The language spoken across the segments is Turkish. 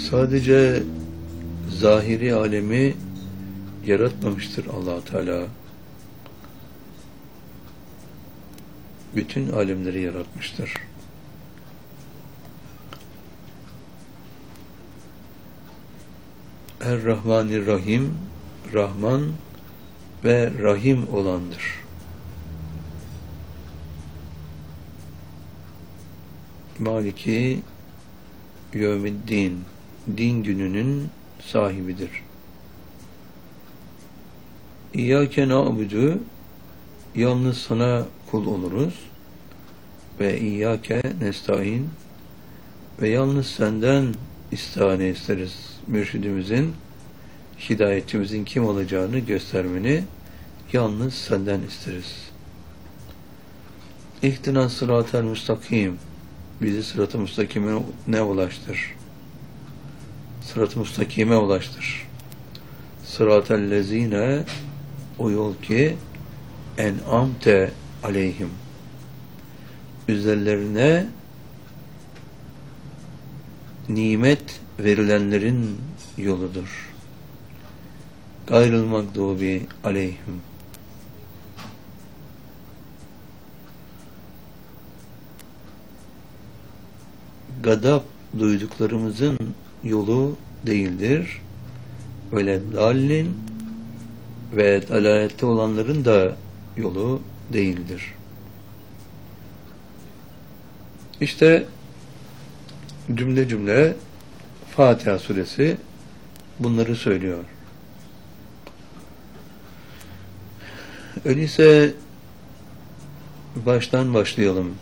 Sadece zahiri alemi yaratmamıştır Allah Teala. Bütün alemleri yaratmıştır. Er-Rahmanir-Rahim, Rahman ve Rahim olandır. Maliki Yevmiddin, din gününün sahibidir. İyyâke na'budu, yalnız sana kul oluruz. Ve İyyâke nestaîn, ve yalnız senden istihane isteriz. Mürşidimizin, hidayetçimizin kim olacağını göstermeni yalnız senden isteriz. İhtinas sıratel müstakim, bizi sırat-ı müstakime ne ulaştır? Sırat-ı müstakime ulaştır. Sıratel lezine, o yol ki en'amte aleyhim, üzerlerine nimet verilenlerin yoludur. Gayrıl mağdubi aleyhim. Gadap duyduklarımızın yolu değildir. Öyle dallin ve dalalette olanların da yolu değildir. İşte cümle cümle Fatiha suresi bunları söylüyor. Öyleyse baştan başlayalım.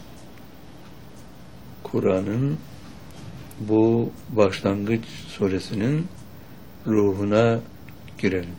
Kur'an'ın bu başlangıç suresinin ruhuna girelim.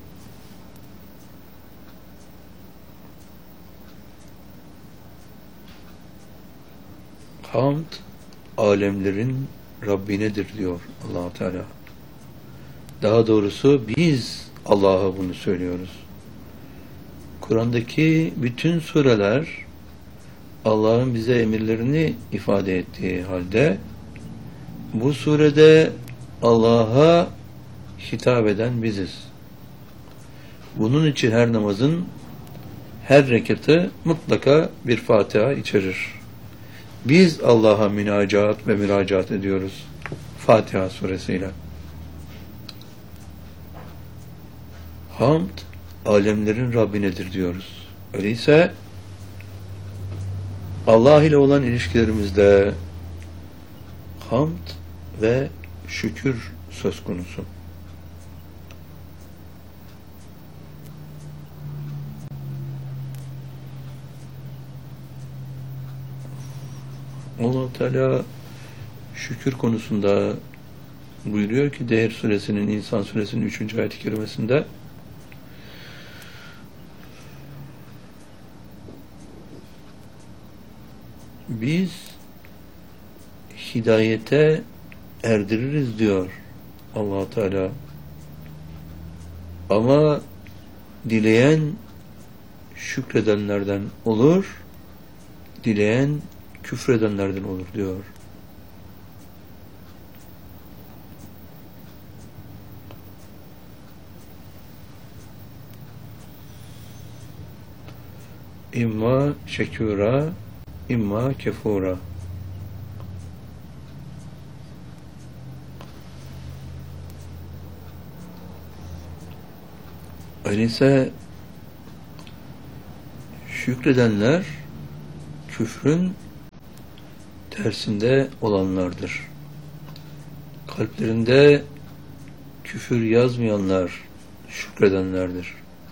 Hamd, alemlerin Rabbinedir diyor Allah-u Teala. Daha doğrusu biz Allah'a bunu söylüyoruz. Kur'an'daki bütün sureler Allah'ın bize emirlerini ifade ettiği halde bu surede Allah'a hitap eden biziz. Bunun için her namazın her rekatı mutlaka bir Fatiha içerir. Biz Allah'a münacaat ve müracaat ediyoruz Fatiha suresiyle. Hamd, alemlerin Rabbinedir diyoruz. Öyleyse Allah ile olan ilişkilerimizde hamd ve şükür söz konusu. Allah Teala şükür konusunda buyuruyor ki Dehr suresinin, İnsan suresinin 3. ayet-i kerimesinde biz hidayete erdiririz diyor Allah Teala. Ama dileyen şükredenlerden olur, dileyen küfredenlerden olur diyor. İmma şekura, imma kefura. Öyleyse şükredenler küfrün tersinde olanlardır. Kalplerinde küfür yazmayanlar şükredenlerdir.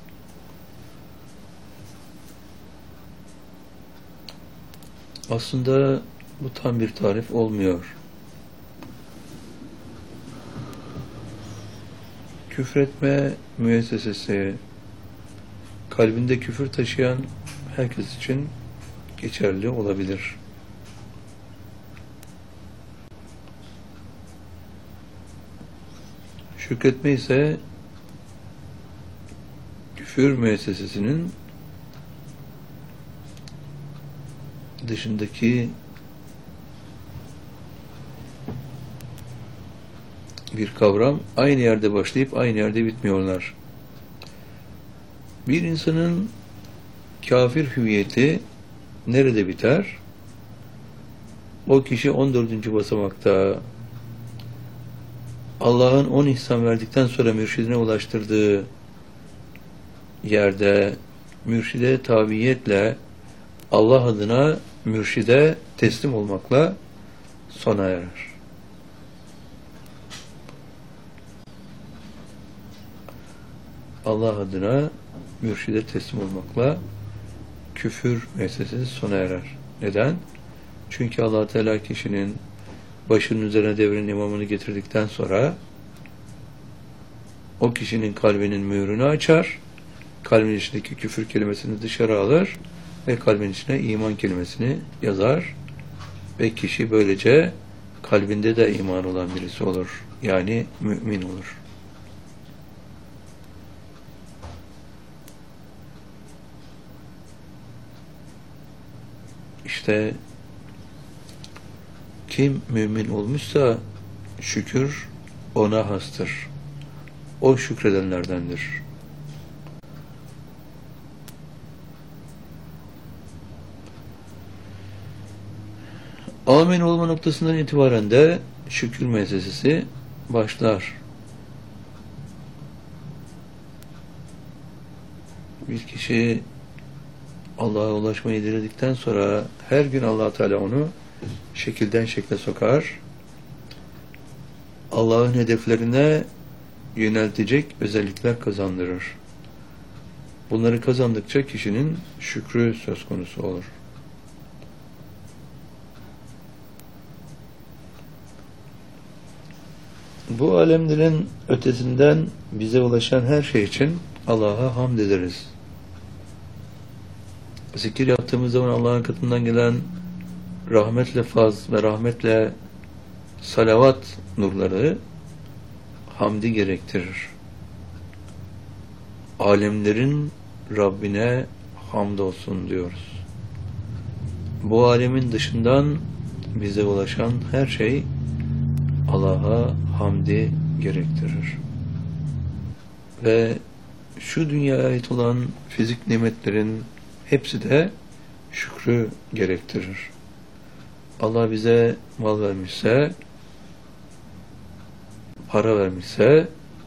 Aslında bu tam bir tarif olmuyor. Küfretme müessesesi, kalbinde küfür taşıyan herkes için geçerli olabilir. Şükretme ise küfür müessesesinin dışındaki bir kavram. Aynı yerde başlayıp aynı yerde bitmiyorlar. Bir insanın kafir hüviyeti nerede biter? O kişi 14. basamakta Allah'ın 10 ihsan verdikten sonra mürşidine ulaştırdığı yerde mürşide tabiiyetle Allah adına mürşide teslim olmakla sona erer. Allah adına mürşide teslim olmakla küfür meselesi sona erer. Neden? Çünkü Allah Teala kişinin başının üzerine devrin imamını getirdikten sonra o kişinin kalbinin mührünü açar, kalbin içindeki küfür kelimesini dışarı alır ve kalbin içine iman kelimesini yazar ve kişi böylece kalbinde de iman olan birisi olur. Yani mümin olur. İşte kim mümin olmuşsa şükür ona hastır. O şükredenlerdendir. Amin olma noktasından itibaren de şükür meselesi başlar. Bir kişi Allah'a ulaşmayı diledikten sonra her gün Allah Teala onu şekilden şekle sokar. Allah'ın hedeflerine yöneltecek özellikler kazandırır. Bunları kazandıkça kişinin şükrü söz konusu olur. Bu alemlerin ötesinden bize ulaşan her şey için Allah'a hamd ederiz. Zikir yaptığımız zaman Allah'ın katından gelen rahmetle faz ve rahmetle salavat nurları hamdi gerektirir. Alemlerin Rabbine hamdolsun diyoruz. Bu alemin dışından bize ulaşan her şey Allah'a hamdi gerektirir. Ve şu dünyaya ait olan fizik nimetlerin hepsi de şükrü gerektirir. Allah bize mal vermişse, para vermişse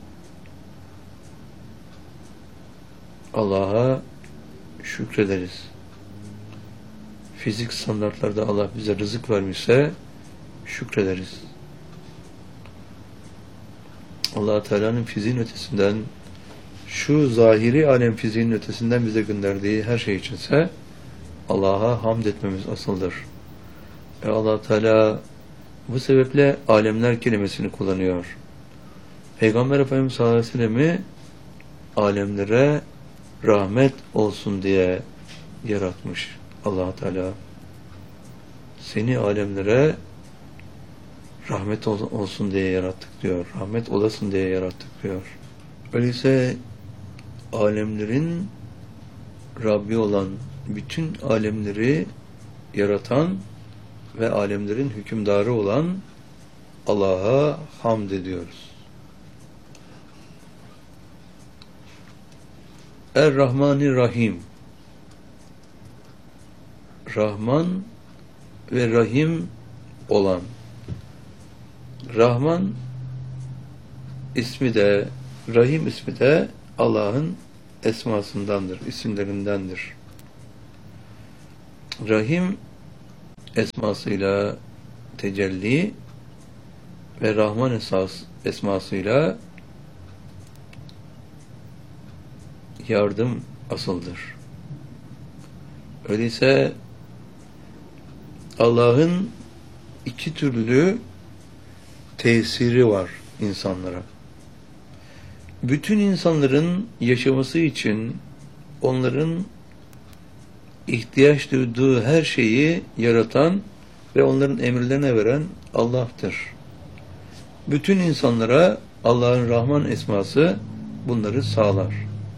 Allah'a şükrederiz. Fizik standartlarda Allah bize rızık vermişse şükrederiz. Allah Teala'nın fiziğin ötesinden, şu zahiri alem fiziğin ötesinden bize gönderdiği her şey içinse Allah'a hamd etmemiz asıldır. Allah Teala bu sebeple alemler kelimesini kullanıyor. Peygamber Efendimiz sallallahu aleyhi ve sellem'i alemlere rahmet olsun diye yaratmış Allah Teala. Seni alemlere rahmet olsun diye yarattık diyor. Rahmet olasın diye yarattık diyor. Öyleyse alemlerin Rabbi olan, bütün alemleri yaratan ve alemlerin hükümdarı olan Allah'a hamd ediyoruz. Er-Rahmanir-Rahim, Rahman ve Rahim olan. Rahman ismi de, Rahim ismi de Allah'ın esmasındandır, isimlerindendir. Rahim esmasıyla tecelli ve Rahman esmasıyla yardım asıldır. Öyleyse Allah'ın iki türlü tesiri var insanlara. Bütün insanların yaşaması için onların ihtiyaç duyduğu her şeyi yaratan ve onların emirlerine veren Allah'tır. Bütün insanlara Allah'ın Rahman esması bunları sağlar.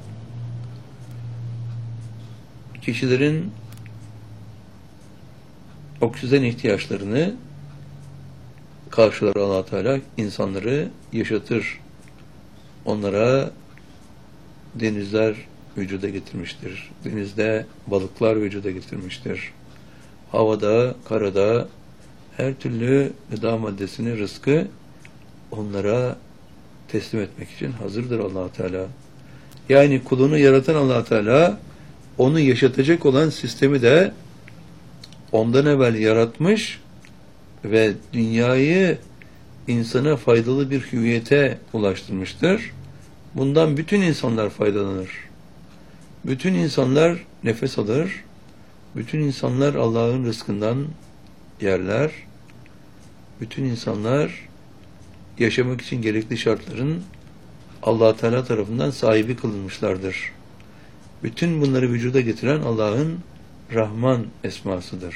Kişilerin oksijen ihtiyaçlarını karşılar Allah Teala insanları yaşatır. Onlara denizler vücuda getirmiştir. Denizde balıklar vücuda getirmiştir. Havada, karada her türlü gıda maddesini, rızkı onlara teslim etmek için hazırdır Allah Teala. Yani kulunu yaratan Allah Teala onu yaşatacak olan sistemi de ondan evvel yaratmış ve dünyayı insana faydalı bir hüviyete ulaştırmıştır. Bundan bütün insanlar faydalanır. Bütün insanlar nefes alır. Bütün insanlar Allah'ın rızkından yerler. Bütün insanlar yaşamak için gerekli şartların Allah Teala tarafından sahibi kılınmışlardır. Bütün bunları vücuda getiren Allah'ın Rahman esmasıdır.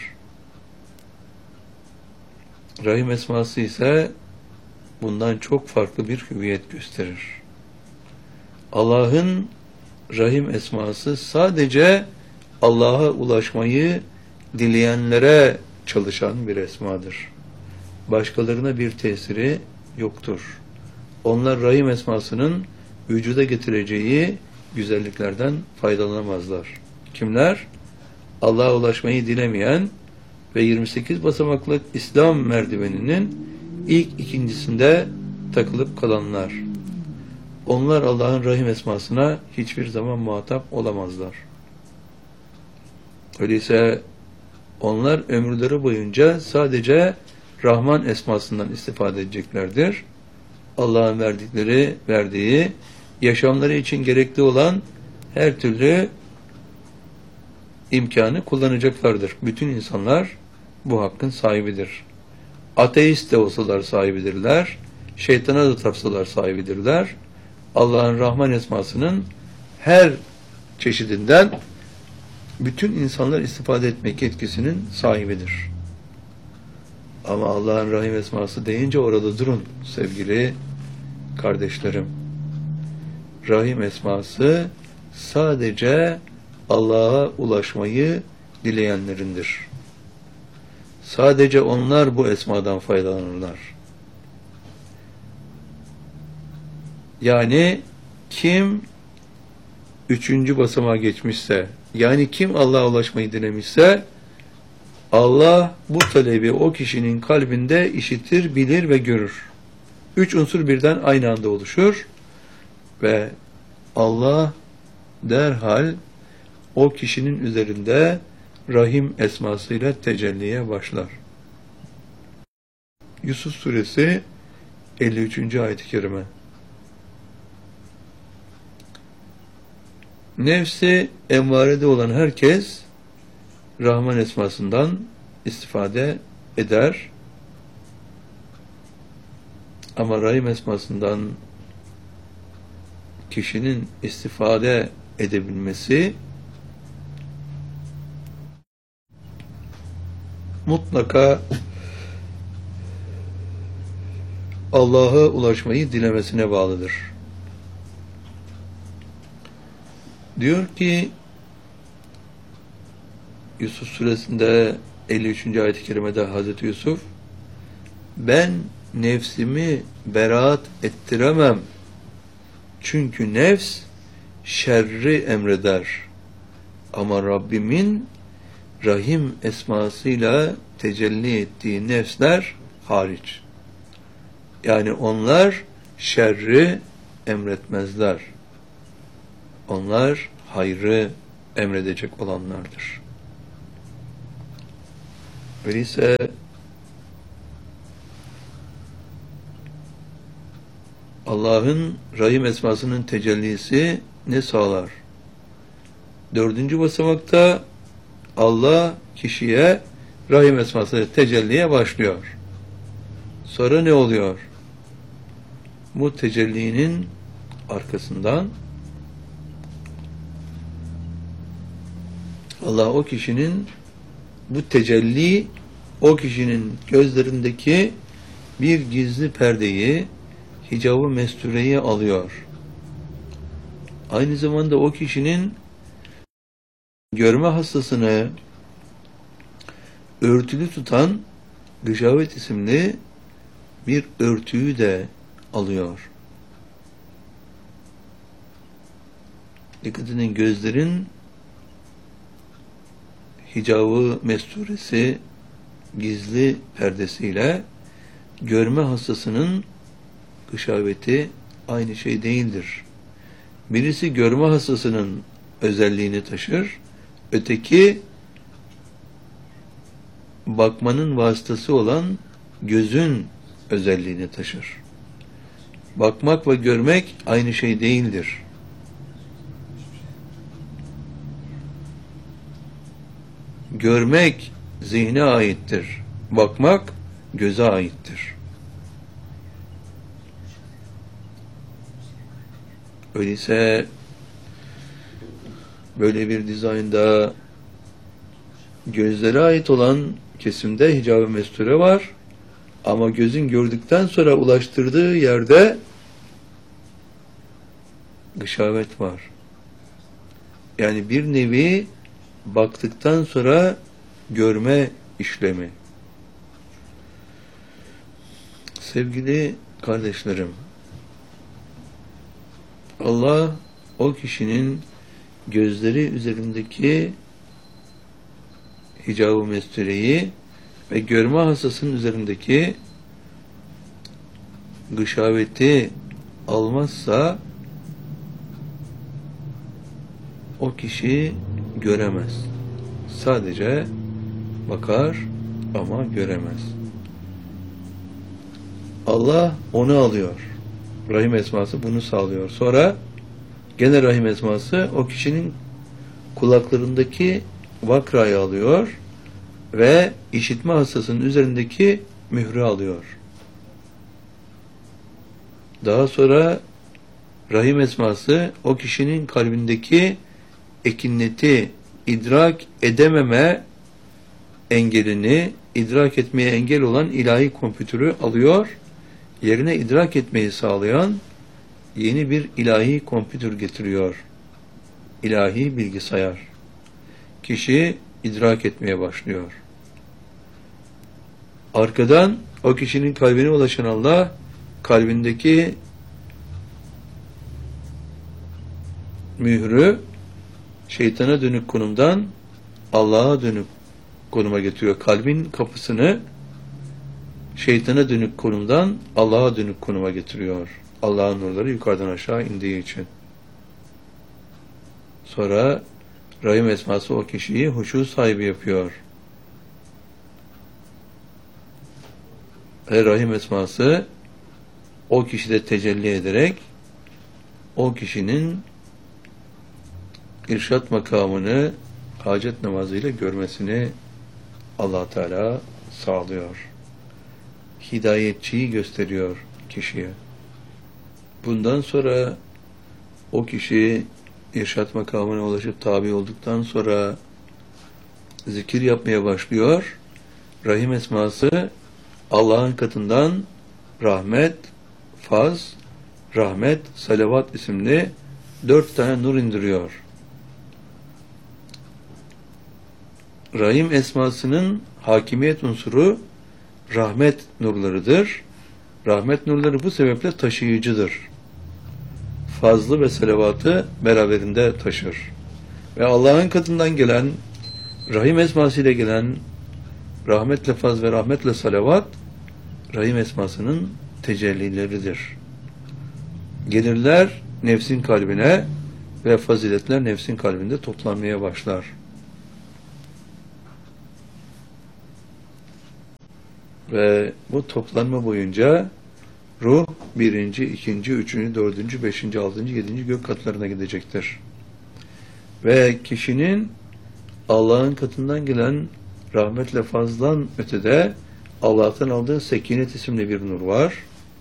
Rahim esması ise bundan çok farklı bir hüviyet gösterir. Allah'ın Rahim esması sadece Allah'a ulaşmayı dileyenlere çalışan bir esmadır. Başkalarına bir tesiri yoktur. Onlar Rahim esmasının vücuda getireceği güzelliklerden faydalanamazlar. Kimler? Allah'a ulaşmayı dilemeyen ve 28 basamaklı İslam merdiveninin ilk ikincisinde takılıp kalanlar. Onlar Allah'ın Rahim esmasına hiçbir zaman muhatap olamazlar. Öyleyse onlar ömürleri boyunca sadece Rahman esmasından istifade edeceklerdir. Allah'ın verdiği, yaşamları için gerekli olan her türlü imkanı kullanacaklardır. Bütün insanlar bu hakkın sahibidir. Ateist de olsalar sahibidirler, şeytana da tapsalar sahibidirler. Allah'ın Rahman esmasının her çeşidinden bütün insanlar istifade etmek yetkisinin sahibidir. Ama Allah'ın Rahim esması deyince orada durun sevgili kardeşlerim. Rahim esması sadece Allah'a ulaşmayı dileyenlerindir. Sadece onlar bu esmadan faydalanırlar. Yani kim 3. basamağa geçmişse, yani kim Allah'a ulaşmayı dilemişse, Allah bu talebi o kişinin kalbinde işitir, bilir ve görür. 3 unsur birden aynı anda oluşur ve Allah derhal o kişinin üzerinde Rahim esmasıyla tecelliye başlar. Yusuf suresi 53. ayet-i kerime. Nefsi emmarede olan herkes Rahman esmasından istifade eder. Ama Rahim esmasından kişinin istifade edebilmesi mutlaka Allah'a ulaşmayı dilemesine bağlıdır. Diyor ki Yusuf suresinde 53. ayet-i kerimede Hazreti Yusuf, ben nefsimi beraat ettiremem. Çünkü nefs şerri emreder. Ama Rabbimin Rahim esmasıyla tecelli ettiği nefsler hariç. Yani onlar şerri emretmezler. Onlar hayrı emredecek olanlardır. Öyleyse Allah'ın Rahim esmasının tecellisi ne sağlar? 4. basamakta Allah kişiye Rahim esması tecelliye başlıyor. Sonra ne oluyor? Bu tecellinin arkasından Allah o kişinin bu tecelli o kişinin gözlerindeki bir gizli perdeyi, hicab-ı mestureyi alıyor. Aynı zamanda o kişinin görme hastasını örtülü tutan gışavet isimli bir örtüyü de alıyor. Dikkat edin, gözlerin hicabı mesturesi, gizli perdesiyle görme hastasının gışaveti aynı şey değildir. Birisi görme hastasının özelliğini taşır, öteki bakmanın vasıtası olan gözün özelliğini taşır. Bakmak ve görmek aynı şey değildir. Görmek zihne aittir. Bakmak göze aittir. Öyleyse böyle bir dizaynda gözlere ait olan kesimde hicab-ı mesture var. Ama gözün gördükten sonra ulaştırdığı yerde gışavet var. Yani bir nevi baktıktan sonra görme işlemi. Sevgili kardeşlerim, Allah o kişinin gözleri üzerindeki hicab-ı mestureyi ve görme hastasının üzerindeki gışaveti almazsa o kişi göremez. Sadece bakar ama göremez. Allah onu alıyor. Rahim esması bunu sağlıyor. Sonra gene rahim esması o kişinin kulaklarındaki vakrayı alıyor ve işitme hastasının üzerindeki mührü alıyor. Daha sonra rahim esması o kişinin kalbindeki ekinneti, idrak edememe engelini, idrak etmeye engel olan ilahi kompütürü alıyor, yerine idrak etmeyi sağlayan yeni bir ilahi kompütür getiriyor. İlahi bilgisayar. Kişi idrak etmeye başlıyor. Arkadan o kişinin kalbine ulaşan Allah, kalbindeki mührü şeytana dönük konumdan Allah'a dönük konuma getiriyor. Kalbin kapısını şeytana dönük konumdan Allah'a dönük konuma getiriyor. Allah'ın nurları yukarıdan aşağı indiği için. Sonra rahim esması o kişiyi huşu sahibi yapıyor. Ve rahim esması o kişide tecelli ederek o kişinin irşat makamını hacet namazıyla görmesini Allah Teala sağlıyor. Hidayetçiyi gösteriyor kişiye. Bundan sonra o kişi irşat makamına ulaşıp tabi olduktan sonra zikir yapmaya başlıyor. Rahim esması Allah'ın katından rahmet, faz, rahmet, salavat isimli 4 tane nur indiriyor. Rahim esmasının hakimiyet unsuru rahmet nurlarıdır. Rahmet nurları bu sebeple taşıyıcıdır. Fazlı ve salavatı beraberinde taşır. Ve Allah'ın katından gelen, rahim esmasıyla gelen rahmetle faz ve rahmetle salavat, rahim esmasının tecellileridir. Gelirler nefsin kalbine ve faziletler nefsin kalbinde toplanmaya başlar. Ve bu toplanma boyunca ruh 1., 2., 3., 4., 5., 6., 7. gök katlarına gidecektir. Ve kişinin Allah'ın katından gelen rahmetle fazlan ötede Allah'tan aldığı sekinet isimli bir nur var.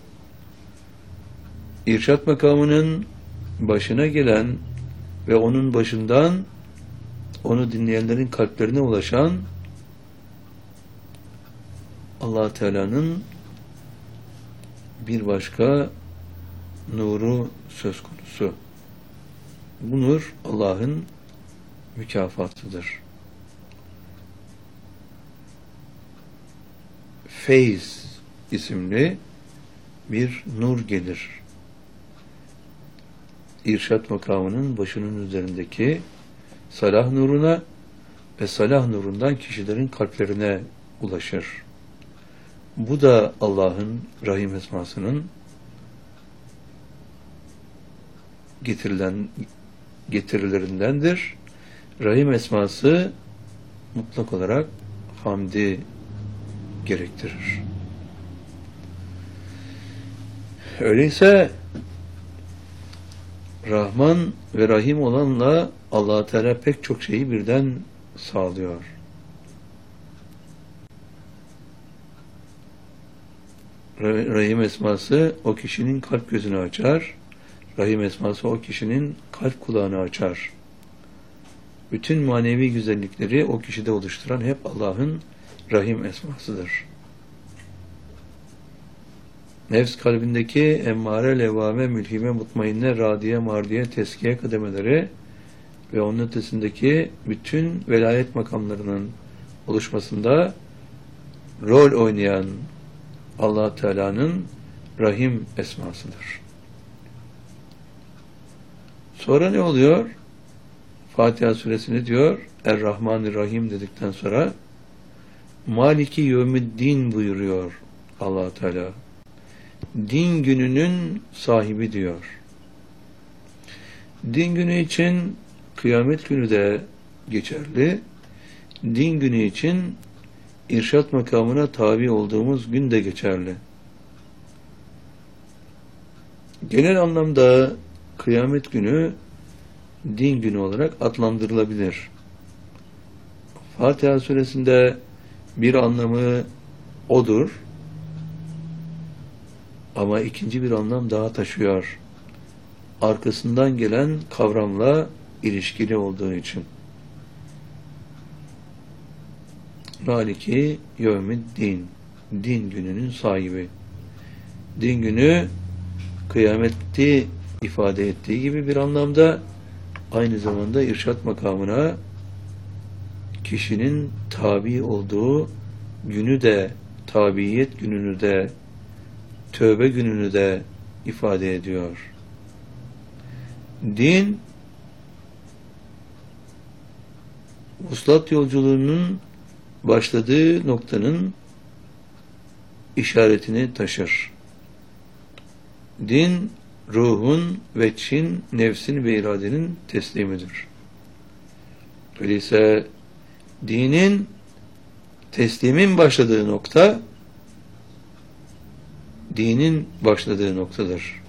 İrşat makamının başına gelen ve onun başından onu dinleyenlerin kalplerine ulaşan Allah Teala'nın bir başka nuru söz konusu. Bu nur Allah'ın mükafatıdır. Feyz isimli bir nur gelir. İrşad makamının başının üzerindeki salah nuruna ve salah nurundan kişilerin kalplerine ulaşır. Bu da Allah'ın Rahim esmasının getirilerindendir. Rahim esması mutlak olarak hamdi gerektirir. Öyleyse Rahman ve Rahim olanla Allah Teala pek çok şeyi birden sağlıyor. Rahim esması o kişinin kalp gözünü açar. Rahim esması o kişinin kalp kulağını açar. Bütün manevi güzellikleri o kişide oluşturan hep Allah'ın Rahim esmasıdır. Nefs kalbindeki emmare, levvame, mülhime, mutmainne, radiye, mardiye, teskiye kademeleri ve onun ötesindeki bütün velayet makamlarının oluşmasında rol oynayan Allah Teala'nın Rahim esmasıdır. Sonra ne oluyor? Fatiha suresini diyor, Er-Rahmanir-Rahim dedikten sonra Maliki Yevmiddin buyuruyor Allah Teala. Din gününün sahibi diyor. Din günü için kıyamet günü de geçerli. Din günü için irşat makamına tabi olduğumuz gün de geçerli. Genel anlamda kıyamet günü din günü olarak adlandırılabilir. Fatiha suresinde bir anlamı odur. Ama ikinci bir anlam daha taşıyor. Arkasından gelen kavramla ilişkili olduğu için. Maliki Yevmiddin, din gününün sahibi. Din günü kıyameti ifade ettiği gibi bir anlamda aynı zamanda irşat makamına kişinin tabi olduğu günü de, tabiyet gününü de, tövbe gününü de ifade ediyor. Din, vuslat yolculuğunun başladığı noktanın işaretini taşır. Din, ruhun, veçhin, nefsin ve iradenin teslimidir. Öyleyse dinin, teslimin başladığı nokta, dinin başladığı noktadır.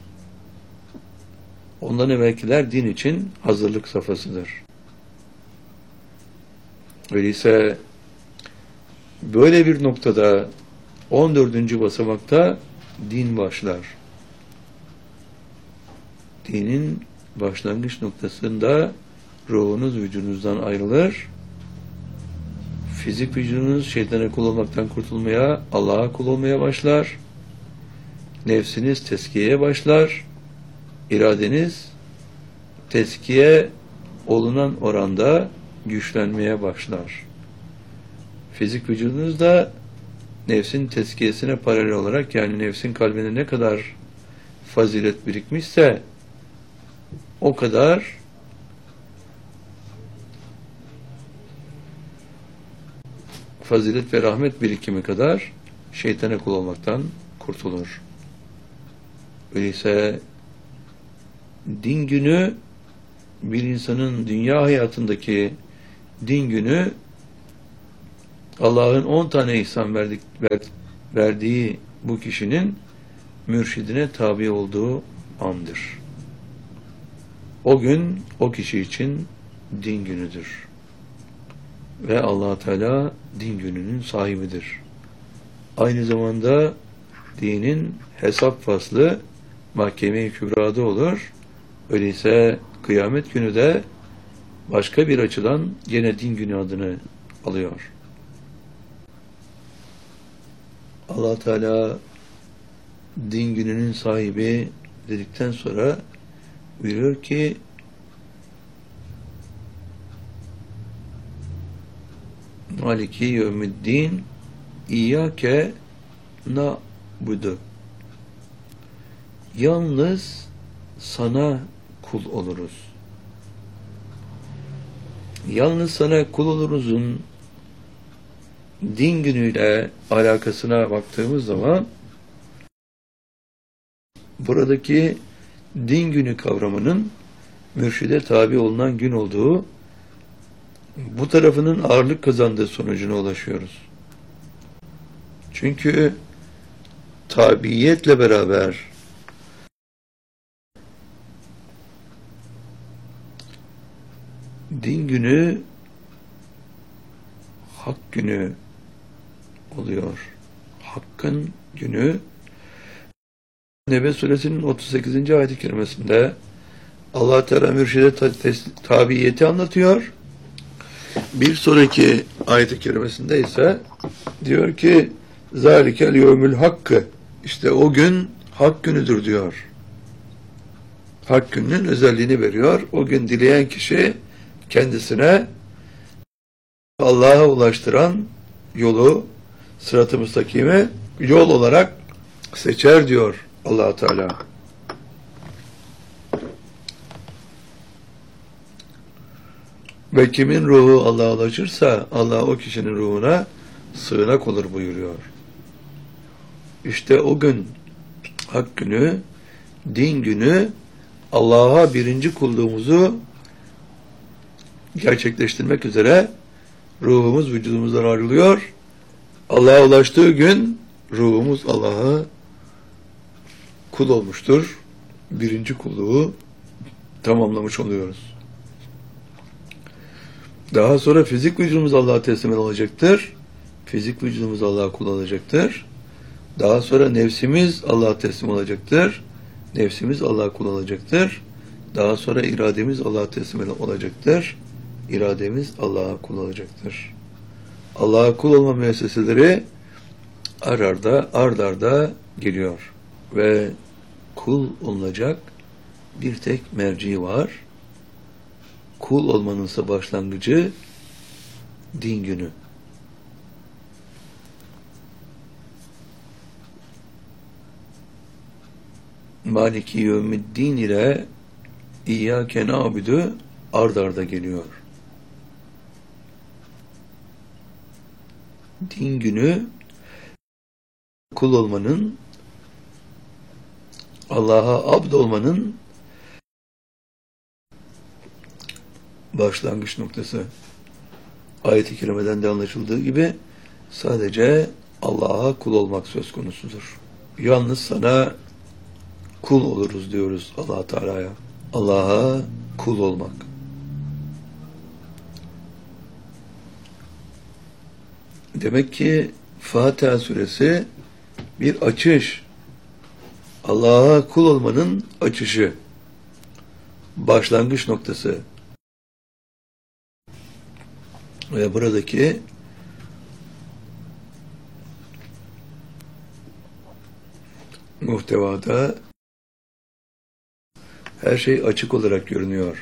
Ondan evvelkiler din için hazırlık safhasıdır. Öyleyse böyle bir noktada 14. basamakta din başlar. Dinin başlangıç noktasında ruhunuz vücudunuzdan ayrılır. Fizik vücudunuz şeytana kul olmaktan kurtulmaya, Allah'a kul olmaya başlar. Nefsiniz tezkiyeye başlar. İradeniz tezkiye olunan oranda güçlenmeye başlar. Fizik vücudunuz da nefsin tezkiyesine paralel olarak, yani nefsin kalbine ne kadar fazilet birikmişse o kadar fazilet ve rahmet birikimi kadar şeytana kul olmaktan kurtulur. Öyleyse din günü, bir insanın dünya hayatındaki din günü, Allah'ın 10 tane ihsan verdiği bu kişinin mürşidine tabi olduğu andır. O gün o kişi için din günüdür. Ve Allah Teala din gününün sahibidir. Aynı zamanda dinin hesap faslı mahkeme-i kübrada olur. Öyleyse kıyamet günü de başka bir açıdan gene din günü adını alıyor. Allah Teala din gününün sahibi dedikten sonra buyuruyor ki Maliki Yevmiddin İyyâke na'budu. Yalnız sana kul oluruz. Yalnız sana kul oluruzun din günüyle alakasına baktığımız zaman buradaki din günü kavramının mürşide tabi olunan gün olduğu, bu tarafının ağırlık kazandığı sonucuna ulaşıyoruz. Çünkü tabiiyetle beraber din günü hak günü oluyor. Hakkın günü. Nebe suresinin 38. ayet-i kerimesinde Allah Teala mürşide tabiiyeti anlatıyor. Bir sonraki ayet-i kerimesinde ise diyor ki zâlikel yevmül hakkı, işte o gün hak günüdür diyor. Hak gününün özelliğini veriyor. O gün dileyen kişi kendisine Allah'a ulaştıran yolu, sırat-ı müstakimi yol olarak seçer diyor Allah Teala. Ve kimin ruhu Allah'a ulaşırsa Allah o kişinin ruhuna sığınak olur buyuruyor. İşte o gün hak günü, din günü, Allah'a birinci kulluğumuzu gerçekleştirmek üzere ruhumuz vücudumuzdan ayrılıyor. Allah'a ulaştığı gün ruhumuz Allah'a kul olmuştur. Birinci kulluğu tamamlamış oluyoruz. Daha sonra fizik vücudumuz Allah'a teslim olacaktır. Fizik vücudumuz Allah'a kul olacaktır. Daha sonra nefsimiz Allah'a teslim olacaktır. Nefsimiz Allah'a kul olacaktır. Daha sonra irademiz Allah'a teslim olacaktır. İrademiz Allah'a kul olacaktır. Allah'a kul olma müesseseleri ard arda geliyor. Ve kul olunacak bir tek merci var. Kul olmanınsa başlangıcı din günü. Maliki yevmiddin ile İyyâke na'budu ard arda geliyor. Din günü kul olmanın, Allah'a abd olmanın başlangıç noktası. Ayet-i kerimeden de anlaşıldığı gibi sadece Allah'a kul olmak söz konusudur. Yalnız sana kul oluruz diyoruz Allah Teala'ya. Allah'a kul olmak. Demek ki Fatiha suresi bir açış. Allah'a kul olmanın açışı. Başlangıç noktası. Ve buradaki muhtevada her şey açık olarak görünüyor.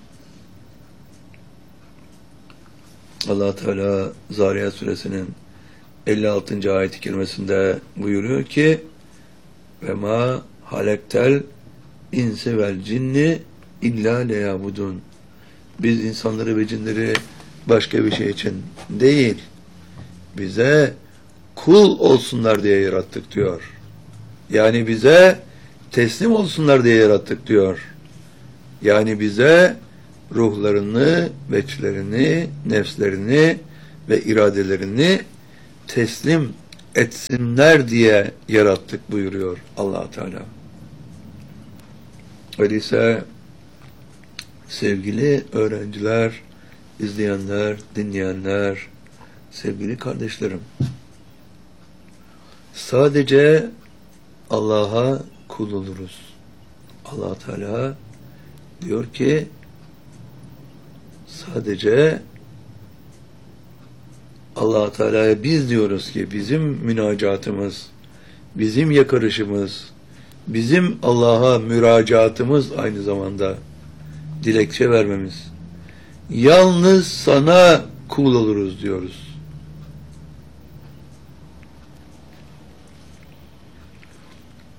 Allah Teala Zariyat suresinin 56. ayet-i kerimesinde buyuruyor ki ve ma halektel insi vel cinni illa leyabudun. Biz insanları ve cinleri başka bir şey için değil, bize kul olsunlar diye yarattık diyor. Yani bize teslim olsunlar diye yarattık diyor. Yani bize ruhlarını, veçlerini, nefslerini ve iradelerini teslim etsinler diye yarattık buyuruyor Allah Teala. Öyleyse sevgili öğrenciler, izleyenler, dinleyenler, sevgili kardeşlerim, sadece Allah'a kul oluruz. Allah Teala diyor ki sadece Allah Teala'ya biz diyoruz ki bizim münacatımız, bizim yakarışımız, bizim Allah'a müracaatımız aynı zamanda dilekçe vermemiz. Yalnız sana kul oluruz diyoruz.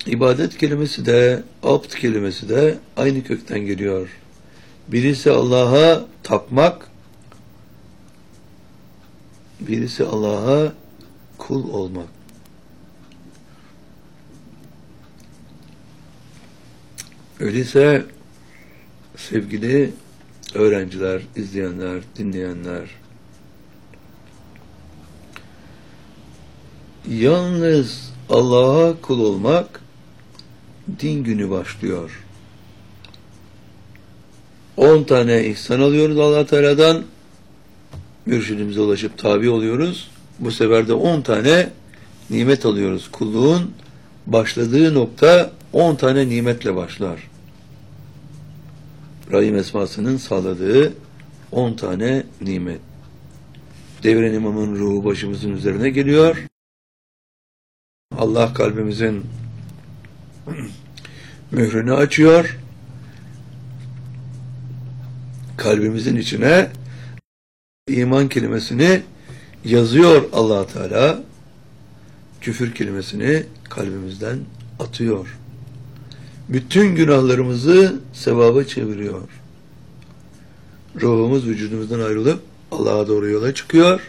İbadet kelimesi de, abd kelimesi de aynı kökten geliyor. Birisi Allah'a tapmak, birisi Allah'a kul olmak. Öyleyse sevgili öğrenciler, izleyenler, dinleyenler, yalnız Allah'a kul olmak din günü başlıyor. 10 tane ihsan alıyoruz Allah Teala'dan, mürşidimize ulaşıp tabi oluyoruz. Bu sefer de 10 tane nimet alıyoruz. Kulluğun başladığı nokta 10 tane nimetle başlar. Rahim esmasının sağladığı 10 tane nimet. Devren İmam'ın ruhu başımızın üzerine geliyor. Allah kalbimizin mührünü açıyor. Kalbimizin içine iman kelimesini yazıyor Allah Teala. Küfür kelimesini kalbimizden atıyor. Bütün günahlarımızı sevaba çeviriyor. Ruhumuz vücudumuzdan ayrılıp Allah'a doğru yola çıkıyor.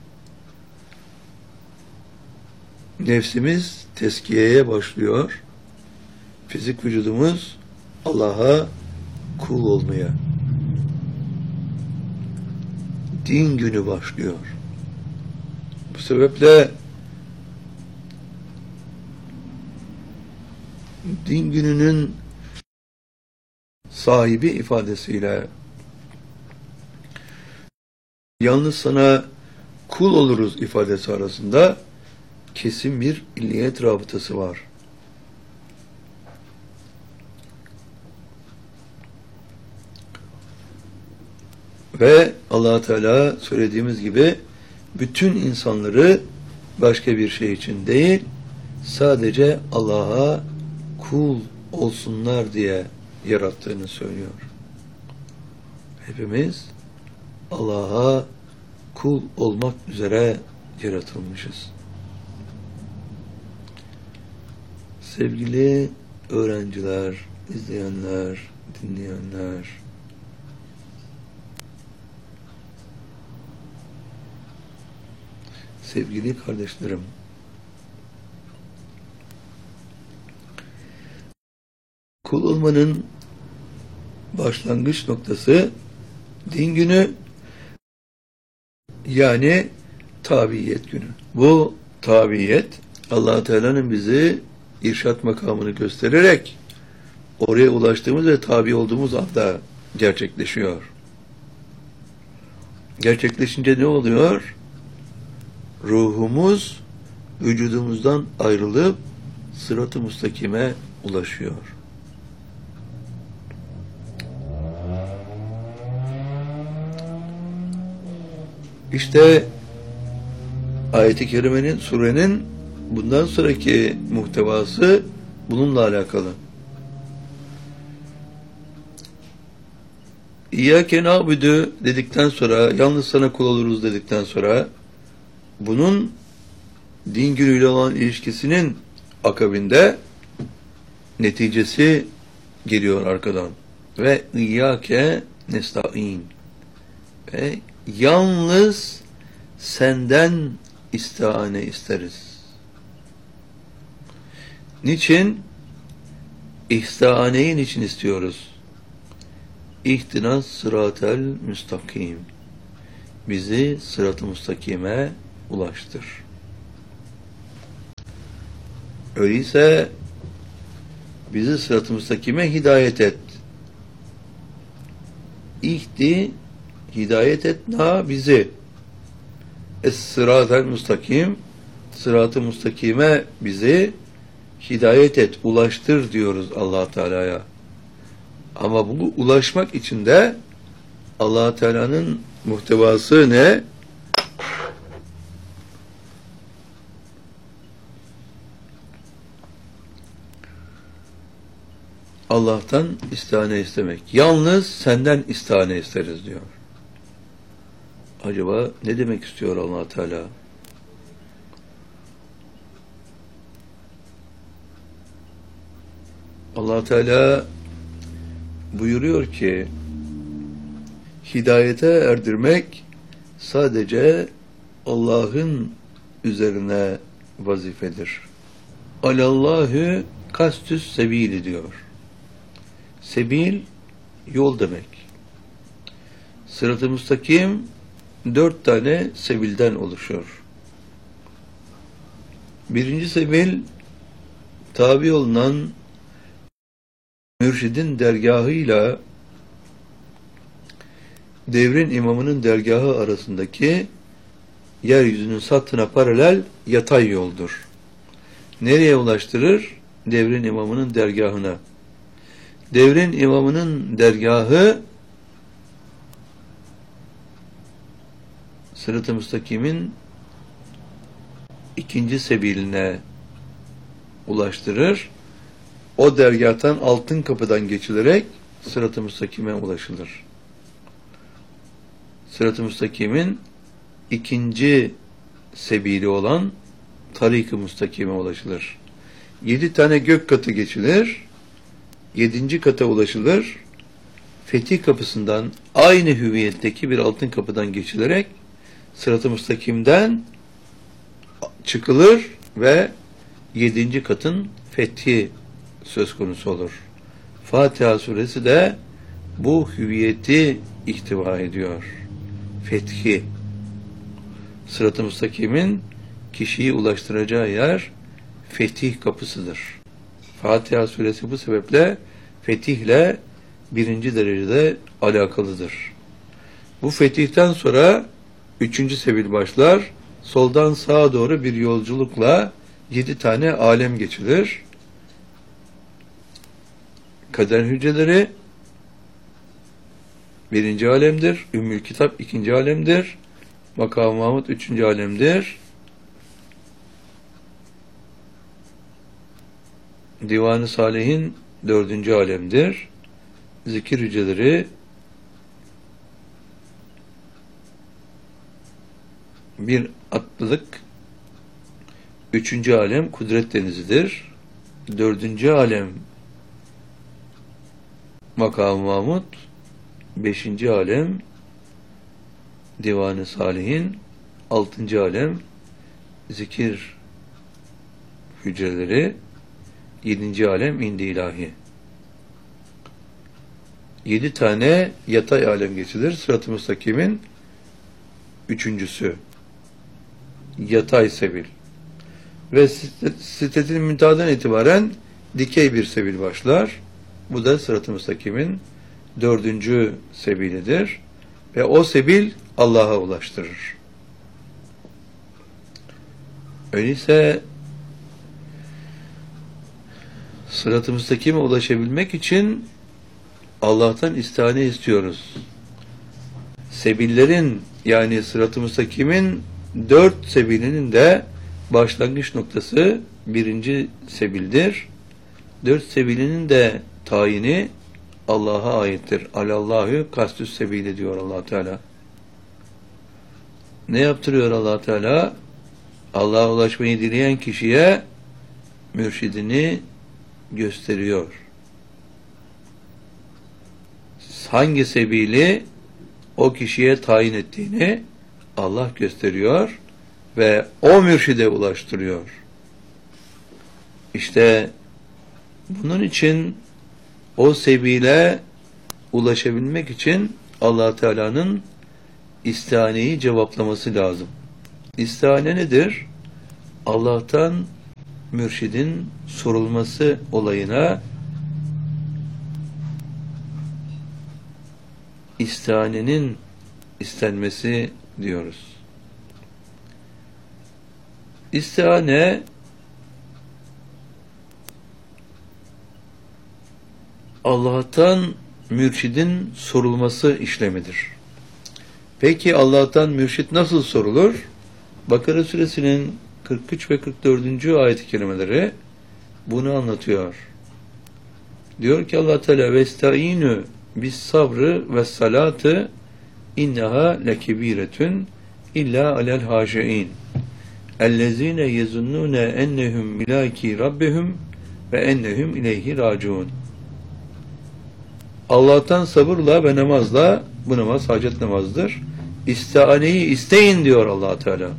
Nefsimiz tezkiyeye başlıyor. Fizik vücudumuz Allah'a kul olmaya. Din günü başlıyor. Bu sebeple din gününün sahibi ifadesiyle yalnız sana kul oluruz ifadesi arasında kesin bir illiyet rabıtası var. Ve Allah Teala söylediğimiz gibi bütün insanları başka bir şey için değil, sadece Allah'a kul olsunlar diye yarattığını söylüyor. Hepimiz Allah'a kul olmak üzere yaratılmışız. Sevgili öğrenciler, izleyenler, dinleyenler, sevgili kardeşlerim, kul olmanın başlangıç noktası din günü, yani tabiyet günü. Bu tabiyet Allah Teala'nın bizi irşat makamını göstererek oraya ulaştığımız ve tabi olduğumuz anda gerçekleşiyor. Gerçekleşince ne oluyor? Ruhumuz vücudumuzdan ayrılıp sırat-ı müstakime ulaşıyor. İşte ayet-i kerimenin, surenin bundan sonraki muhtevası bununla alakalı. İyyâke na'budu dedikten sonra, yalnız sana kul oluruz dedikten sonra, bunun din günüyle olan ilişkisinin akabinde neticesi geliyor arkadan. Ve İyyâke nesta'in. Ve yalnız senden istiane isteriz. Niçin? İstianeyi niçin istiyoruz? İhtinas sıratel müstakim. Bizi sırat-ı müstakime ulaştır. Öyleyse bizi sırat-ı müstakime hidayet et. İhti hidayet et na bizi. Es-sıratel müstakim, sırat-ı müstakime bizi hidayet et, ulaştır diyoruz Allah Teala'ya. Ama bu ulaşmak için de Allah Teala'nın muhtevası ne? Allah'tan istihane istemek. Yalnız senden istihane isteriz diyor. Acaba ne demek istiyor Allah Teala? Allah Teala buyuruyor ki hidayete erdirmek sadece Allah'ın üzerine vazifedir. Alallahü kastüs sebili diyor. Sebil yol demek. Sırat-ı müstakim 4 tane sebilden oluşuyor. Birinci sebil tabi olunan mürşidin dergahıyla devrin imamının dergahı arasındaki yeryüzünün sathına paralel yatay yoldur. Nereye ulaştırır? Devrin imamının dergahına. Devrin imamının dergahı Sırat-ı Müstakim'in ikinci sebiline ulaştırır. O dergahtan altın kapıdan geçilerek Sırat-ı Müstakim'e ulaşılır. Sırat-ı Müstakim'in ikinci sebili olan Tarik-ı Müstakim'e ulaşılır. 7 tane gök katı geçilir. 7. kata ulaşılır. Fetih kapısından aynı hüviyetteki bir altın kapıdan geçilerek Sırat-ı Müstakim'den çıkılır ve 7. katın fethi söz konusu olur. Fatiha suresi de bu hüviyeti ihtiva ediyor. Fethi. Sırat-ı Müstakim'in kişiyi ulaştıracağı yer fetih kapısıdır. Fatiha suresi bu sebeple fetihle 1. derecede alakalıdır. Bu fetihten sonra 3. sebil başlar. Soldan sağa doğru bir yolculukla 7 tane alem geçilir. Kader hücreleri 1. alemdir. Ümmül Kitap 2. alemdir. Makam-ı Mahmud 3. alemdir. Divan-ı Salihin 4. alemdir. Zikir hücreleri bir atlılık 3. alem kudret denizidir. 4. alem Makam-ı Mahmud, 5. alem Divan-ı Salihin, 6. alem zikir hücreleri, 7. alem indi ilahi. 7 tane yatay alem geçilir. Sırat-ı Müstakim'in 3.'sü. Yatay sebil. Ve Sidretil Münteha'dan itibaren dikey bir sebil başlar. Bu da Sırat-ı Müstakim'in 4. sebilidir. Ve o sebil Allah'a ulaştırır. Öyleyse Sırat-ı Müstakim'e ulaşabilmek için Allah'tan istihane istiyoruz. Sebillerin yani Sırat-ı Müstakim'in 4 sebilinin de başlangıç noktası 1. sebildir. 4 sebilinin de tayini Allah'a aittir. Alallahü kastüs sebili diyor Allah Teala. Ne yaptırıyor Allah Teala? Allah'a ulaşmayı dileyen kişiye mürşidini gösteriyor. Hangi sebili o kişiye tayin ettiğini Allah gösteriyor ve o mürşide ulaştırıyor. İşte bunun için o sebile ulaşabilmek için Allah Teala'nın istihaneyi cevaplaması lazım. İstihane nedir? Allah'tan mürşidin sorulması olayına istihanenin istenmesi diyoruz. İstihane Allah'tan mürşidin sorulması işlemidir. Peki Allah'tan mürşid nasıl sorulur? Bakara suresinin 43 ve 44. ayet-i kerimeleri bunu anlatıyor. Diyor ki Allah Teala vestaînü bis sabrı ve salatı inneha lekebiretun illa alel haşiin ellezine yezunnune ennehum milaki rabbihum ve ennehum ileyhi raciun. Allah'tan sabırla ve namazla, bu namaz hacet namazdır. İstianeyi isteyin diyor Allah Teala.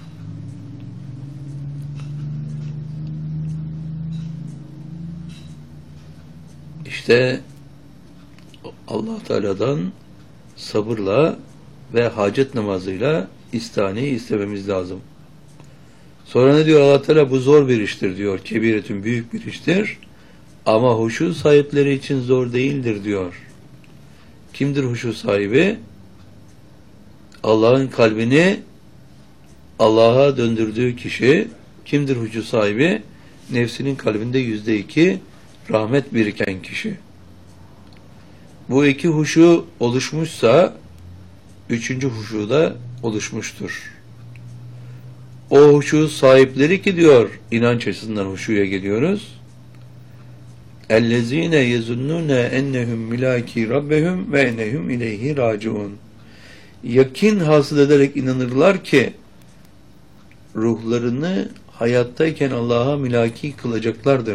İşte Allah Teala'dan sabırla ve hacet namazıyla istianeyi istememiz lazım. Sonra ne diyor Allah Teala? Bu zor bir iştir diyor. Kebiretün, büyük bir iştir. Ama huşu sahipleri için zor değildir diyor. Kimdir huşu sahibi? Allah'ın kalbini Allah'a döndürdüğü kişi. Kimdir huşu sahibi? Nefsinin kalbinde %2 rahmet biriken kişi. Bu iki huşu oluşmuşsa üçüncü huşu da oluşmuştur. O huşu sahipleri ki diyor, inanç açısından huşuya geliyoruz. اَلَّذ۪ينَ يَزُنُّونَ اَنَّهُمْ مِلَاكِي رَبَّهُمْ وَاَنَّهُمْ اِلَيْهِ رَاجِعُونَ. Yakin hasıl ederek inanırlar ki ruhlarını hayattayken Allah'a mülaki kılacaklardır.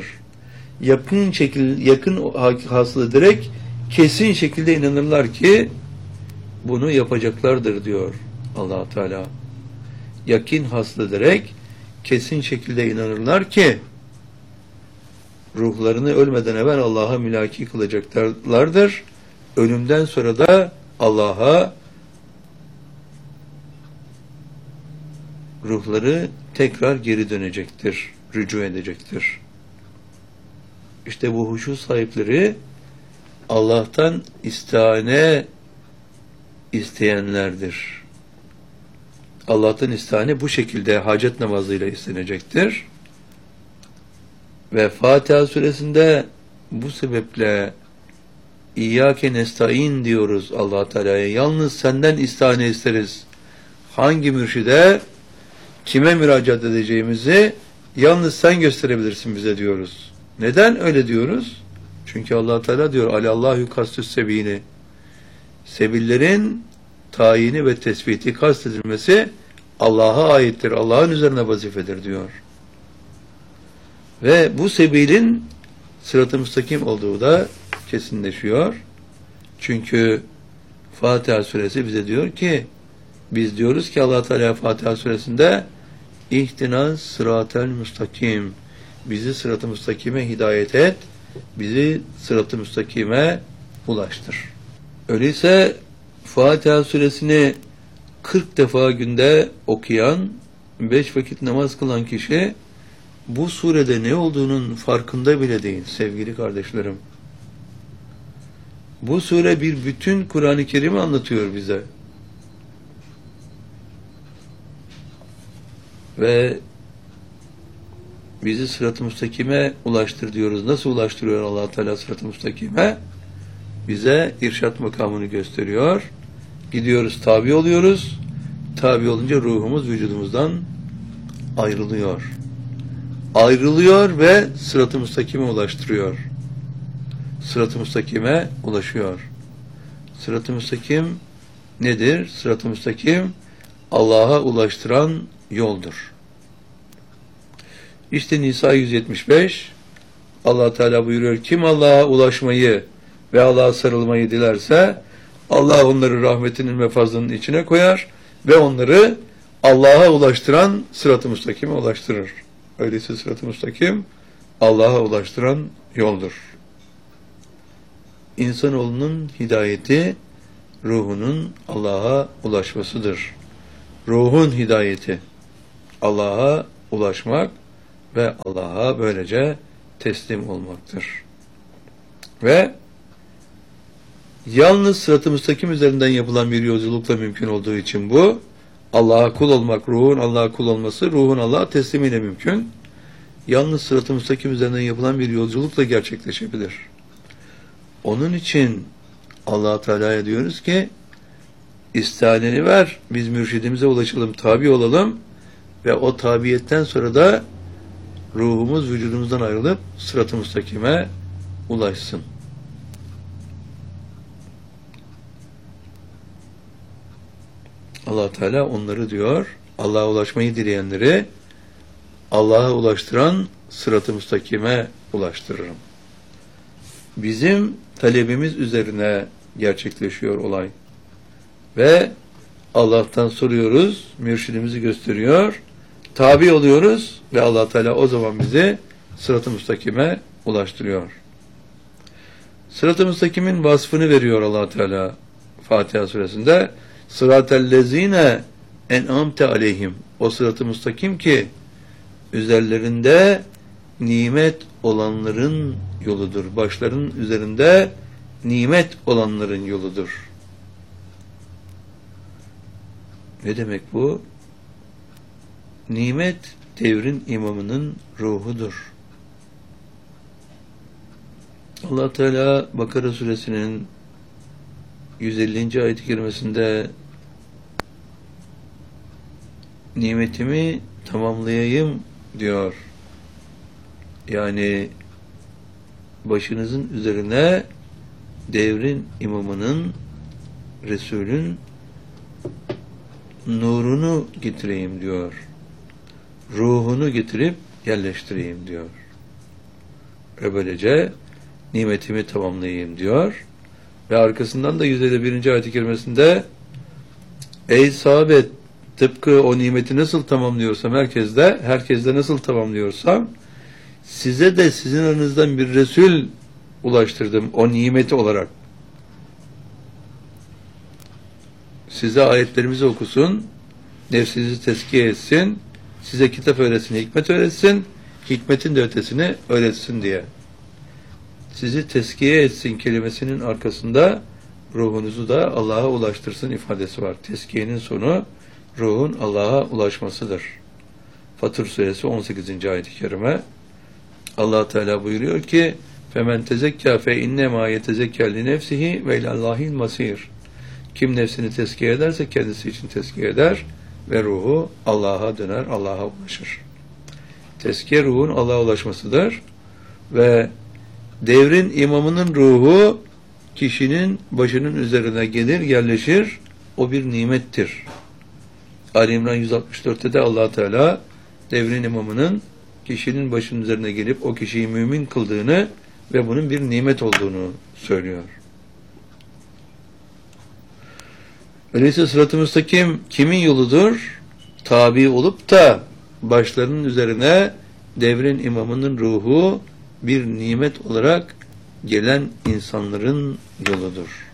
Yakın hasıl ederek kesin şekilde inanırlar ki bunu yapacaklardır diyor Allah Teala. Yakin hasıl ederek kesin şekilde inanırlar ki ruhlarını ölmeden evvel Allah'a mülaki kılacaklardır. Ölümden sonra da Allah'a ruhları tekrar geri dönecektir, rücu edecektir. İşte bu huşu sahipleri Allah'tan istihane isteyenlerdir. Allah'tan istihane bu şekilde hacet namazıyla istenecektir. Ve Fatiha suresinde bu sebeple İyyâke nestaîn diyoruz Allah Teala'ya. Yalnız senden istihane isteriz. Hangi mürşide, kime müracaat edeceğimizi yalnız sen gösterebilirsin bize diyoruz. Neden öyle diyoruz? Çünkü Allah Teala diyor Alallahu kastüs sebili. Sebillerin tayini ve tespiti kastedilmesi Allah'a aittir. Allah'ın üzerine vazifedir diyor. Ve bu sebilin sırat-ı müstakim olduğu da kesinleşiyor. Çünkü Fatiha suresi bize diyor ki, biz diyoruz ki Allah Teala Fatiha suresinde İhtinas sıratel müstakim, bizi sırat-ı müstakime hidayet et, bizi sırat-ı müstakime ulaştır. Öyleyse Fatiha suresini 40 defa günde okuyan, 5 vakit namaz kılan kişi bu surede ne olduğunun farkında bile değil sevgili kardeşlerim. Bu sure bir bütün Kur'an-ı Kerim'i anlatıyor bize. Ve bizi sırat-ı müstakime ulaştır diyoruz. Nasıl ulaştırıyor Allah Teala sırat-ı müstakime? Bize irşat makamını gösteriyor. Gidiyoruz, tabi oluyoruz. Tabi olunca ruhumuz vücudumuzdan ayrılıyor. Ayrılıyor ve sırat-ı müstakime ulaştırıyor. Sırat-ı müstakime ulaşıyor. Sırat-ı müstakim nedir? Sırat-ı müstakim Allah'a ulaştıran yoldur. İşte Nisa 175 Allah Teala buyuruyor, kim Allah'a ulaşmayı ve Allah'a sarılmayı dilerse Allah onları rahmetinin ve fazlının içine koyar ve onları Allah'a ulaştıran sırat-ı müstakime ulaştırır. Öyleyse sırat-ı müstakim Allah'a ulaştıran yoldur. İnsanoğlunun hidayeti ruhunun Allah'a ulaşmasıdır. Ruhun hidayeti Allah'a ulaşmak ve Allah'a böylece teslim olmaktır. Ve yalnız sırat-ı müstakim üzerinden yapılan bir yolculukla mümkün olduğu için bu, Allah'a kul olmak, ruhun Allah'a kul olması, ruhun Allah'a teslimiyle mümkün. Yalnız sırat-ı müstakim üzerinden yapılan bir yolculukla gerçekleşebilir. Onun için Allah Teala'ya diyoruz ki, istihaneni ver, biz mürşidimize ulaşalım, tabi olalım ve o tabiyetten sonra da ruhumuz vücudumuzdan ayrılıp sırat-ı müstakime ulaşsın. Allah Teala onları diyor, Allah'a ulaşmayı dileyenleri Allah'a ulaştıran sırat-ı müstakime ulaştırırım. Bizim talebimiz üzerine gerçekleşiyor olay. Ve Allah'tan soruyoruz, mürşidimizi gösteriyor, tabi oluyoruz ve Allah Teala o zaman bizi sırat-ı müstakime ulaştırıyor. Sırat-ı müstakimin vasfını veriyor Allah Teala Fatiha suresinde. Sıratellezine en'amte aleyhim. O sırat-ı müstakim ki üzerlerinde nimet olanların yoludur. Başların üzerinde nimet olanların yoludur. Ne demek bu? Nimet devrin imamının ruhudur. Allah Teala Bakara suresinin 150. ayet-i kerimesinde nimetimi tamamlayayım diyor. Yani başınızın üzerine devrin imamının, Resulün nurunu getireyim diyor. Ruhunu getirip yerleştireyim diyor. Ve böylece nimetimi tamamlayayım diyor. Ve arkasından da 151. ayet-i kerimesinde ey sahabe, tıpkı o nimeti nasıl tamamlıyorsam herkeste nasıl tamamlıyorsam size de sizin aranızdan bir Resul ulaştırdım o nimeti olarak. Size ayetlerimizi okusun, nefsinizi tezkiye etsin, size kitap öğretsin, hikmet öğretsin, hikmetin de ötesini öğretsin diye. Sizi tezkiye etsin kelimesinin arkasında ruhunuzu da Allah'a ulaştırsın ifadesi var. Tezkiyenin sonu ruhun Allah'a ulaşmasıdır. Fatır suresi 18. ayet-i kerime Allah Teala buyuruyor ki فَمَنْ تَزَكَّى فَاِنَّمَا يَتَزَكَّى لِنَفْسِهِ وَاِلَى اللّٰهِ الْمَصِيرِ. Kim nefsini tezkiye ederse kendisi için tezkiye eder ve ruhu Allah'a döner, Allah'a ulaşır. Tezkiye ruhun Allah'a ulaşmasıdır ve devrin imamının ruhu kişinin başının üzerine gelir, yerleşir. O bir nimettir. Ali İmran 164'te de Allah Teala devrin imamının kişinin başının üzerine gelip o kişiyi mümin kıldığını ve bunun bir nimet olduğunu söylüyor. Öyleyse sırat-ı müstakim kimin yoludur? Tabi olup da başlarının üzerine devrin imamının ruhu bir nimet olarak gelen insanların yoludur.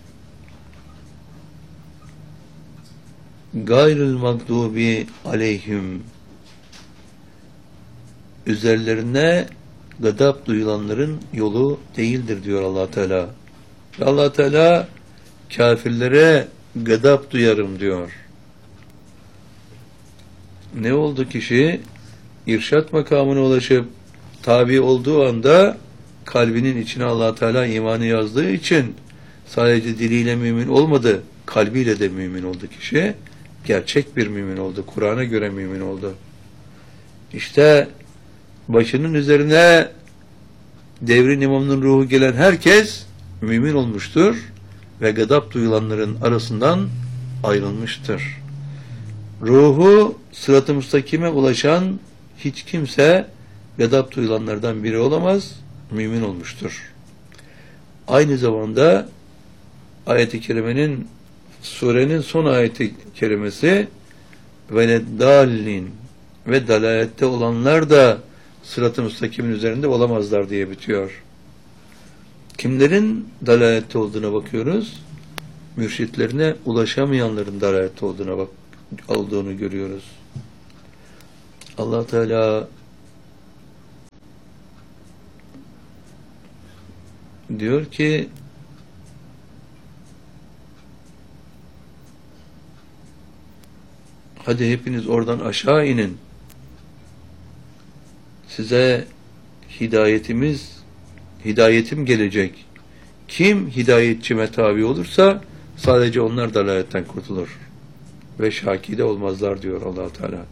Gayrül mağdubi aleyhim, üzerlerine gadap duyulanların yolu değildir diyor Allah Teala. Ve Allah Teala kafirlere gadap duyarım diyor. Ne oldu kişi? İrşat makamına ulaşıp tabi olduğu anda kalbinin içine Allah Teala imanı yazdığı için sadece diliyle mümin olmadı, kalbiyle de mümin oldu kişi. Gerçek bir mümin oldu. Kur'an'a göre mümin oldu. İşte başının üzerine devrin imamının ruhu gelen herkes mümin olmuştur ve gadap duyulanların arasından ayrılmıştır. Ruhu sırat-ı müstakime ulaşan hiç kimse gadap duyulanlardan biri olamaz, mümin olmuştur. Aynı zamanda ayet-i kerimenin, surenin son ayet-i kerimesi veleddallin ve dalalette olanlar da sırat-ı müstakimin üzerinde olamazlar diye bitiyor. Kimlerin dalalette olduğuna bakıyoruz? Mürşitlerine ulaşamayanların dalalette olduğunu görüyoruz. Allah Teala diyor ki hadi hepiniz oradan aşağı inin. Size hidayetim gelecek. Kim hidayetçime tabi olursa sadece onlar dalaletten kurtulur. Ve şakide olmazlar diyor Allah Teala.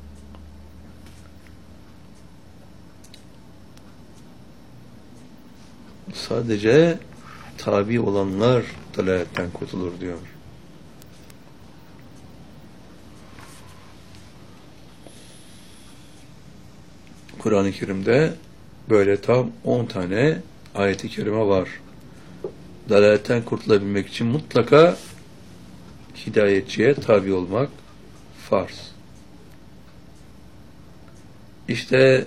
Sadece tabi olanlar dalaletten kurtulur diyor. Kur'an-ı Kerim'de böyle tam 10 tane ayet-i kerime var. Dalaletten kurtulabilmek için mutlaka hidayetçiye tabi olmak farz. İşte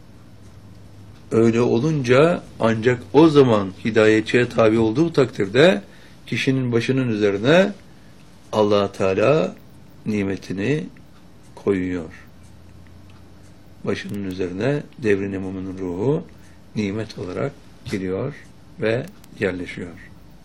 öyle olunca ancak o zaman hidayetçiye tabi olduğu takdirde kişinin başının üzerine Allah Teala nimetini koyuyor. Başının üzerine devrin imamının ruhu nimet olarak geliyor ve yerleşiyor.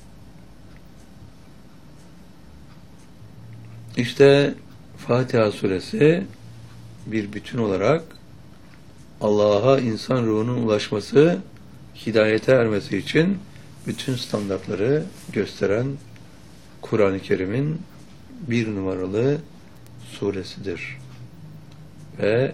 İşte Fatiha suresi bir bütün olarak Allah'a insan ruhunun ulaşması, hidayete ermesi için bütün standartları gösteren Kur'an-ı Kerim'in bir numaralı suresidir. Ve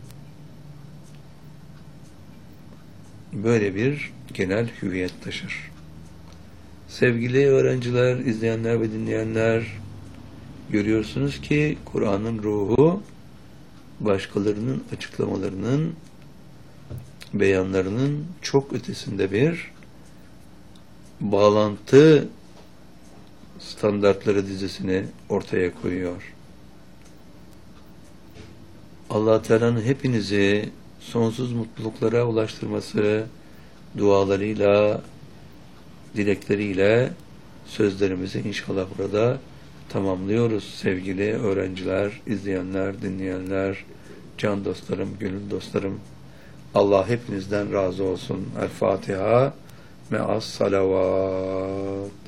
böyle bir genel hüviyet taşır. Sevgili öğrenciler, izleyenler ve dinleyenler, görüyorsunuz ki Kur'an'ın ruhu başkalarının açıklamalarının, beyanlarının çok ötesinde bir bağlantı standartları dizisini ortaya koyuyor. Allah Teala'nın hepinizi sonsuz mutluluklara ulaştırması dualarıyla, dilekleriyle sözlerimizi inşallah burada tamamlıyoruz sevgili öğrenciler, izleyenler, dinleyenler, can dostlarım, gönül dostlarım. Allah hepinizden razı olsun. El Fatiha me'as salavat.